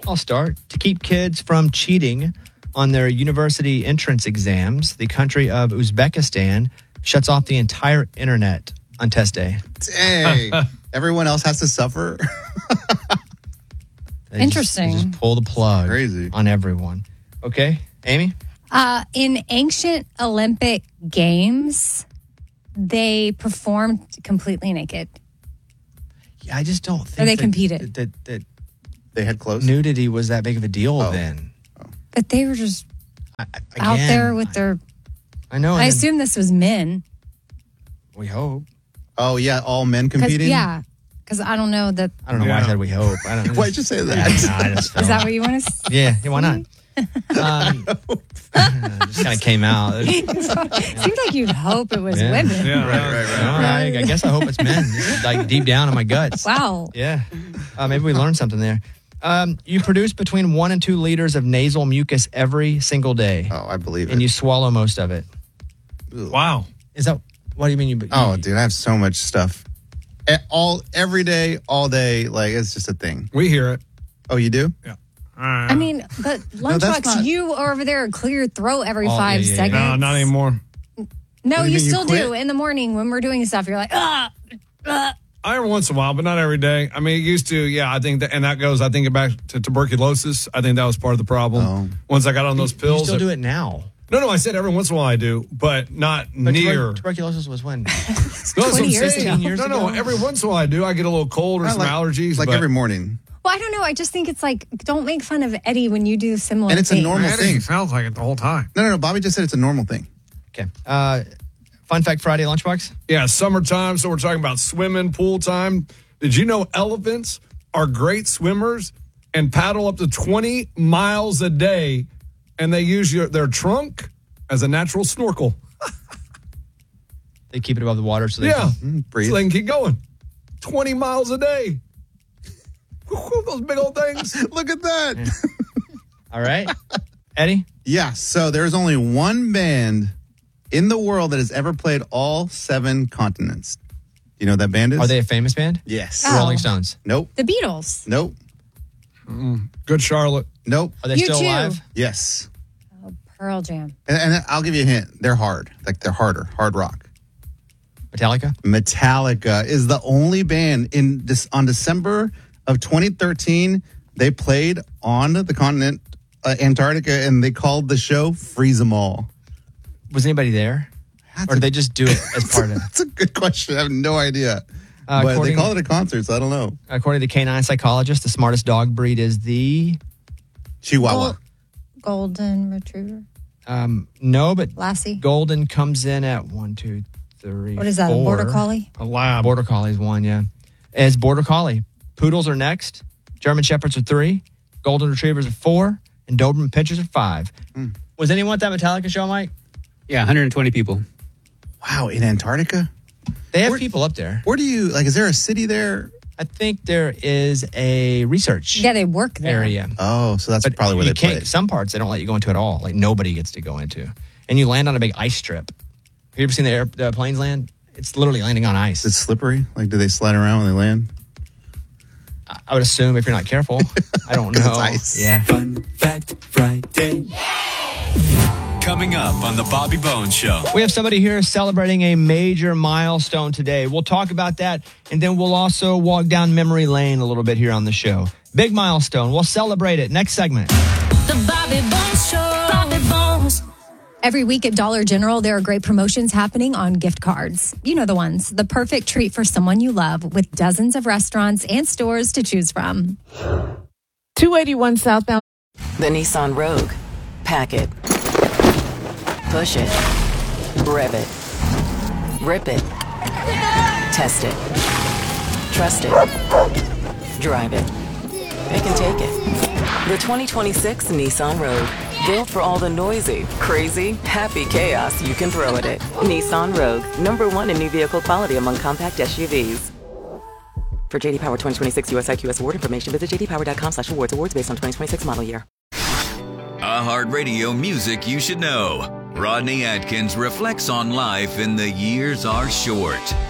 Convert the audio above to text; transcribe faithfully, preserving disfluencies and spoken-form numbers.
I'll start. To keep kids from cheating on their university entrance exams, the country of Uzbekistan shuts off the entire internet on test day. Dang. Everyone else has to suffer? They Interesting. Just, they just pull the plug Crazy. on everyone. Okay, Amy? Uh, in ancient Olympic games, they performed completely naked. Yeah, I just don't think Or they that, competed. That, that, that They had clothes? nudity was that big of a deal Oh. then. But they were just I, I- out again, there with their... I, I know. I and assume this was men. we hope. Oh, yeah, all men 'Cause- competing? Yeah, because I don't know that... I don't know why I Yeah. said we hope. I don't, Why'd you say that? I just felt- Is that what you want to say? Yeah, yeah, why not? Um, just kind of came out. Seems like you'd hope it was Yeah. women. Yeah, Right, right, right. All right, I guess I hope it's men. This is like deep down in my guts. Wow. Yeah. Uh, maybe we learned something there. Um, you produce between one and two liters of nasal mucus every single day, Oh, I believe it. and you swallow most of it. Wow. Is that what do you mean? You, Oh, dude, I have so much stuff. E- All every day, all day, like it's just a thing. We hear it. Oh, you do? Yeah. I mean, but that's Lunchbox, not- you are over there clear your throat every Oh, five yeah, yeah, yeah. seconds. No, not anymore. No, do you you, mean, you still do. quit? In the morning when we're doing stuff, you're like, ah, ah. I every once in a while, but not every day. I mean, it used to, yeah, I think that, and that goes, I think, back to tuberculosis. I think that was part of the problem. Oh. Once I got on those you pills. still do it now. No, no, I said every once in a while I do, but not But near. tuber- tuberculosis was when? No, that's what I'm twenty years saying. ago. years no, no, ago? every once in a while I do. I get a little cold or Not some like, allergies. Like but every morning. Well, I don't know. I just think it's like, don't make fun of Eddie when you do similar And it's a things. normal Man, thing. it sounds like it the whole time. No, no, no. Bobby just said it's a normal thing. Okay. Uh, Fun Fact Friday Lunchbox. Yeah, summertime, so we're talking about swimming, pool time. Did you know elephants are great swimmers and paddle up to twenty miles a day, and they use your, their trunk as a natural snorkel? They keep it above the water so they Yeah, can. breathe. so they can keep going. twenty miles a day. Those big old things. Look at that. All right. Eddie? Yeah, so there's only one band in the world that has ever played all seven continents. You know what that band is? Are they a famous band? Yes. Oh. Rolling Stones. Nope. The Beatles. Nope. Good Charlotte. Nope. Are they You still too. alive? Yes. Oh, Pearl Jam. And, and I'll give you a hint. They're hard. Like they're harder. Hard rock. Metallica? Metallica is the only band in this on December of twenty thirteen. They played on the continent uh, Antarctica, and they called the show "Freeze 'Em All." Was anybody there? That's Or did a- they just do it as part of it? That's a good question. I have no idea. Uh, but they according- call it a concert, so I don't know. According to canine psychologist, the smartest dog breed is the Chihuahua. Gold- Golden Retriever. um no, but Lassie. Golden comes in at one, two, three. What is that, a four. Border Collie? A lab. Border Collie is one, yeah. As Border Collie. Poodles are next. German Shepherds are three. Golden Retrievers are four. And Doberman Pinschers are five. Mm. Was anyone at that Metallica show, Mike? Yeah, one hundred twenty people. Wow, in Antarctica? They have Where- people up there. Where do you like? Is there a city there? I think there is a research Yeah, they work there. area. Oh, so that's But probably where you they can't. play. Some parts they don't let you go into at all. Like nobody gets to go into. And you land on a big ice strip. Have you ever seen the, air, the planes land? It's literally landing on ice. Is it slippery? Like, do they slide around when they land? I- I would assume if you're not careful. I don't 'Cause know. it's ice. Yeah. Fun Fact Friday. Coming up on the Bobby Bones Show. We have somebody here celebrating a major milestone today. We'll talk about that, and then we'll also walk down memory lane a little bit here on the show. Big milestone. We'll celebrate it. Next segment. The Bobby Bones Show. Bobby Bones. Every week at Dollar General, there are great promotions happening on gift cards. You know the ones. The perfect treat for someone you love with dozens of restaurants and stores to choose from. two eighty-one southbound. The Nissan Rogue. Pack it. Push it. Rev it. Rip it. Test it. Trust it. Drive it. It can take it. The twenty twenty-six Nissan Rogue. Built for all the noisy, crazy, happy chaos you can throw at it. Nissan Rogue. Number one in new vehicle quality among compact S U Vs. For J D Power twenty twenty-six U S I Q S award information, visit j d power dot com slash awards. Awards based on twenty twenty-six model year. iHeartRadio music you should know. Rodney Atkins reflects on life in The Years Are Short.